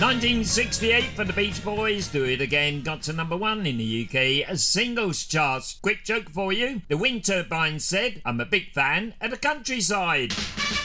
1968 for the Beach Boys, Do It Again, got to number 1 in the UK as singles charts. Quick joke for you, the Wind Turbine said, I'm a big fan of the countryside.